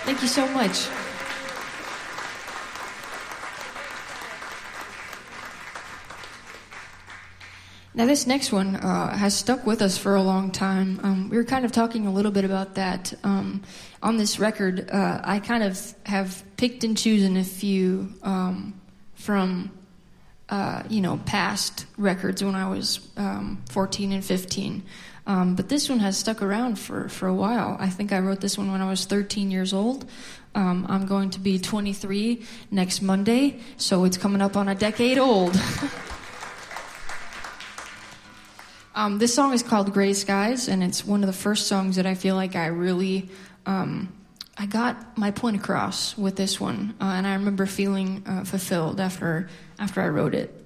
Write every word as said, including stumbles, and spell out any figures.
Thank you so much. Now, this next one uh, has stuck with us for a long time. Um, we were kind of talking a little bit about that. Um, on this record, uh, I kind of have picked and chosen a few um, from, uh, you know, past records when I was um, fourteen and fifteen. Um, but this one has stuck around for, for a while. I think I wrote this one when I was thirteen years old. Um, I'm going to be twenty-three next Monday, so it's coming up on a decade old. Um, this song is called Gray Skies, and it's one of the first songs that I feel like I really, um, I got my point across with this one, uh, and I remember feeling uh, fulfilled after after I wrote it.